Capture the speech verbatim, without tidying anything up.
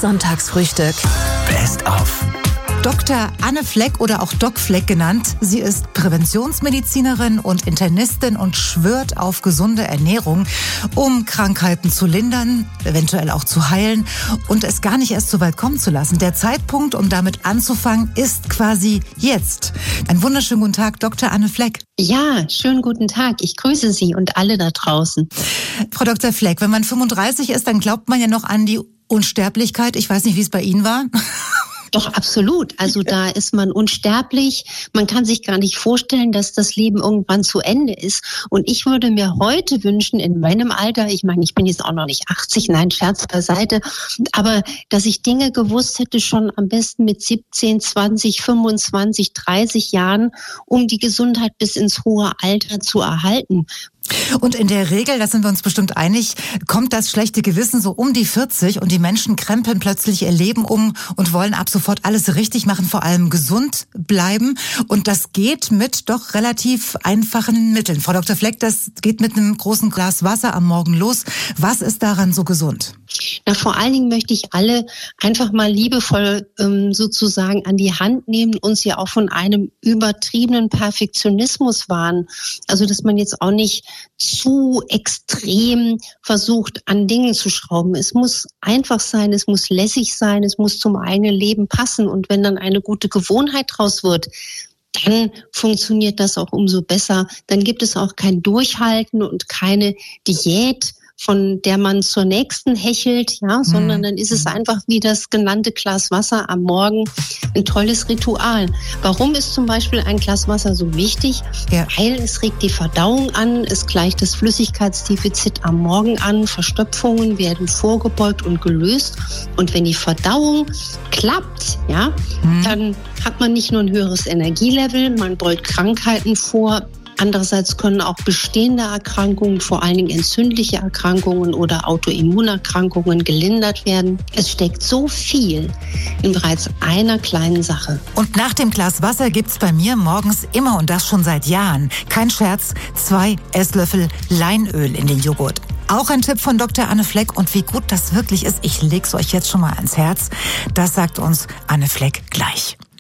Das Sonntagsfrühstück. Best of. Doktor Anne Fleck oder auch Doc Fleck genannt. Sie ist Präventionsmedizinerin und Internistin und schwört auf gesunde Ernährung, um Krankheiten zu lindern, eventuell auch zu heilen und es gar nicht erst so weit kommen zu lassen. Der Zeitpunkt, um damit anzufangen, ist quasi jetzt. Einen wunderschönen guten Tag, Doktor Anne Fleck. Ja, schönen guten Tag. Ich grüße Sie und alle da draußen. Frau Doktor Fleck, wenn man fünfunddreißig ist, dann glaubt man ja noch an die Unsterblichkeit. Ich weiß nicht, wie es bei Ihnen war. Doch, absolut. Also da ist man unsterblich. Man kann sich gar nicht vorstellen, dass das Leben irgendwann zu Ende ist. Und ich würde mir heute wünschen, in meinem Alter, ich meine, ich bin jetzt auch noch nicht achtzig, nein, Scherz beiseite, aber dass ich Dinge gewusst hätte, schon am besten mit siebzehn, zwanzig, fünfundzwanzig, dreißig Jahren, um die Gesundheit bis ins hohe Alter zu erhalten. Und in der Regel, da sind wir uns bestimmt einig, kommt das schlechte Gewissen so um die vierzig und die Menschen krempeln plötzlich ihr Leben um und wollen ab sofort alles richtig machen, vor allem gesund bleiben. Und das geht mit doch relativ einfachen Mitteln. Frau Doktor Fleck, das geht mit einem großen Glas Wasser am Morgen los. Was ist daran so gesund? Na, vor allen Dingen möchte ich alle einfach mal liebevoll ähm, sozusagen an die Hand nehmen, uns ja auch von einem übertriebenen Perfektionismus warnen. Also, dass man jetzt auch nicht zu extrem versucht, an Dingen zu schrauben. Es muss einfach sein, es muss lässig sein, es muss zum eigenen Leben passen. Und wenn dann eine gute Gewohnheit draus wird, dann funktioniert das auch umso besser. Dann gibt es auch kein Durchhalten und keine Diät, von der man zur nächsten hechelt, ja, sondern dann ist es einfach wie das genannte Glas Wasser am Morgen ein tolles Ritual. Warum ist zum Beispiel ein Glas Wasser so wichtig? Ja. Weil es regt die Verdauung an, es gleicht das Flüssigkeitsdefizit am Morgen an, Verstopfungen werden vorgebeugt und gelöst. Und wenn die Verdauung klappt, ja, mhm. dann hat man nicht nur ein höheres Energielevel, man beugt Krankheiten vor. Andererseits können auch bestehende Erkrankungen, vor allen Dingen entzündliche Erkrankungen oder Autoimmunerkrankungen gelindert werden. Es steckt so viel in bereits einer kleinen Sache. Und nach dem Glas Wasser gibt's bei mir morgens immer, und das schon seit Jahren, kein Scherz, zwei Esslöffel Leinöl in den Joghurt. Auch ein Tipp von Doktor Anne Fleck. Und wie gut das wirklich ist, ich leg's euch jetzt schon mal ans Herz. Das sagt uns Anne Fleck gleich.